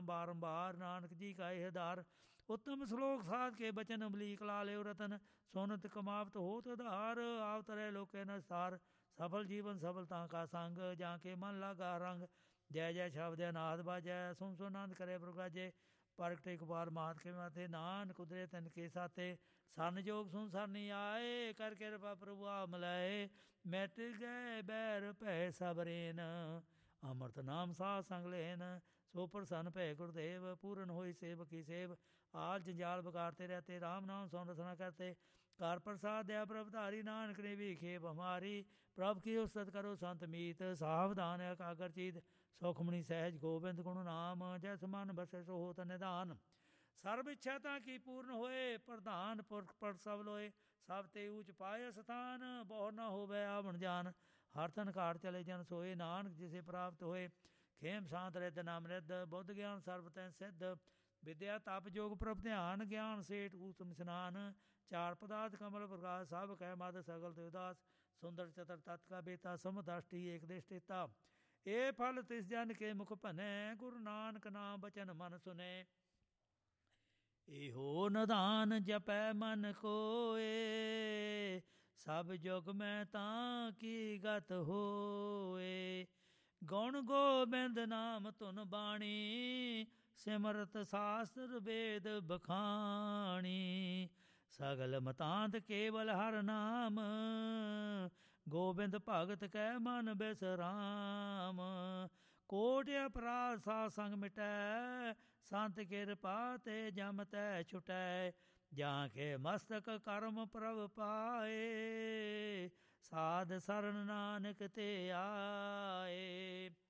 ਬਾਰੰਬਾਰ, ਨਾਨਕ ਜੀ ਕਾ ਇਹ ਆਧਾਰ। ਉੱਤਮ ਸਲੋਕ ਸਾਧ ਕੇ ਬਚਨ ਅਮਲੀਕ ਲਾ ਲਿਓ ਰਤਨ, ਸੋਨਤ ਕਮਾਵਤ ਹੋਤ ਆਧਾਰ। ਆਵ ਤਰੇ ਲੋਕੇ ਨਸਾਰ, ਸਫਲ ਜੀਵਨ ਸਫਲਤਾ ਕਾ ਸੰਗ। ਜਾਂ ਕੇ ਮਨ ਲਾਗਾ ਰੰਗ, ਜੈ ਜੈ ਸ਼ਬਦ ਅਨਾਦ ਬਾਜੈ। ਸੁਨ ਸੁਨ ਆਨੰਦ ਕਰੇ ਪ੍ਰਗਾਜੇ, ਪ੍ਰਗਟੇ ਕੁਪਾਰ ਮਾਤ ਕੇ ਮਾਤੇ। ਨਾਨਕ ਕੁਦਰੇ ਤਨ ਕੇ ਸਾਤੇ, ਸਨ ਜੋਗ ਸੁਨ ਸਰਨੀ ਆਏ। ਕਰ ਕਿਰਪਾ ਪ੍ਰਭੂ ਆ ਮਿਲਾਏ, ਮਿਟ ਗਏ ਬੈਰ ਭੈ ਸਭ ਰੇਨ। ਅੰਮ੍ਰਿਤ ਨਾਮ ਸਾਧ ਸੰਗ ਲੈਨ, ਸੋ ਪ੍ਰਸੰਨ ਭੈ ਗੁਰਦੇਵ। ਪੂਰਨ ਹੋਈ ਸੇਵ ਕੀ ਸੇਵ, ਆਲ ਜੰਜਾਲ ਬਕਾਰਤੇ ਰਹਤੇ। ਰਾਮ ਨਾਮ ਸੋ ਰਸਨਾ ਕਰਤੇ, ਕਰ ਪ੍ਰਸਾਦ ਦਇਆ ਪ੍ਰਭ ਧਾਰੀ। ਨਾਨਕ ਨੇ ਵੀ ਖੇਪ ਹਮਾਰੀ, ਪ੍ਰਭ ਕੀ ਉਸਤਤ ਕਰੋ ਸੰਤ ਮੀਤ। ਸਾਵਧਾਨ ਇਕਾਗਰ ਚੀਤ, ਸੁਖਮਣੀ ਸਹਿਜ ਗੋਬਿੰਦ ਗੁਣ ਨਾਮ। ਜੈਸ ਮਨ ਬਸੇ ਸੋ ਹੋਤ ਨਿਧਾਨ, ਸਰਬ ਇੱਛਾ ਤਾਂ ਕੀ ਪੂਰਨ ਹੋਏ। ਪ੍ਰਧਾਨ ਪੁਰਖ ਪਰ ਸਭ ਲੋਏ, ਸਭ ਤੇ ਊਚ ਪਾਏ ਸਥਾਨ। ਬਹੁ ਨਾ ਹੋਵੇ ਆਵਣ ਜਾਨ, ਹਰ ਤਨ ਘਾਟ ਚਲੇ ਜਨ ਸੋਏ। ਨਾਨਕ ਜਿਸੇ ਪ੍ਰਾਪਤ ਹੋਏ, ਖੇਮ ਸ਼ਾਂਤ ਰਿੱਧ ਨਾਮ ਰਿੱਧ। ਬੁੱਧ ਗਿਆਨ ਸਰਬ ਤੈ ਸਿੱਧ, ਵਿਦਿਆ ਤਪ ਜੋਗ ਪ੍ਰਭ ਧਿਆਨ। ਗਿਆਨ ਸੇਠ ਊਤਮ ਇਸ਼ਨਾਨ, ਚਾਰ ਪਦਾਰਥ ਕਮਲ ਪ੍ਰਕਾਸ਼। ਸਭ ਕਹਿ ਮਦ ਸਗਲ ਤੇ ਉਦਾਸ, ਸੁੰਦਰ ਚਤਰ ਤਤ ਕਾ ਬੇਤਾ। ਸਮਦਸ਼ਟੀ ਏਕ ਦੇਸ਼ ਤੇਤਾ, ਇਹ ਫਲ ਤਿਸ ਜਨ ਕੇ ਮੁਖ ਭਨੈ। ਗੁਰੂ ਨਾਨਕ ਨਾਮ ਬਚਨ ਮਨ ਸੁਨੇ, ਇਹੋ ਨਿਧਾਨ ਜਪੈ ਮਨ ਕੋਏ। ਸਭ ਜੁਗ ਮੈਂ ਤਾਂ ਕੀ ਗਤ ਹੋਏ। ਗੁਣ ਗੋਬਿੰਦ ਨਾਮ ਧੁਨ ਬਾਣੀ, ਸਿਮਰਤ ਸਾਸਤਰ ਵੇਦ ਬਖਾਣੀ। ਸਗਲ ਮਤਾਂਤ ਕੇਵਲ ਹਰ ਨਾਮ, ਗੋਬਿੰਦ ਭਗਤ ਕੈ ਮਨ ਬਿਸਰਾਮ। ਕੋਟਿ ਅਪਰਾਧ ਸਾਧ ਸੰਗ ਮਿਟੈ, ਸੰਤ ਕਿਰਪਾ ਤੇ ਜਮ ਤੈ ਛੁਟੈ। ਜਾਂ ਕੇ ਮਸਤਕ ਕਰਮ ਪ੍ਰਭ ਪਾਏ, ਸਾਧ ਸਰਨ ਨਾਨਕ ਤੇ ਆਏ।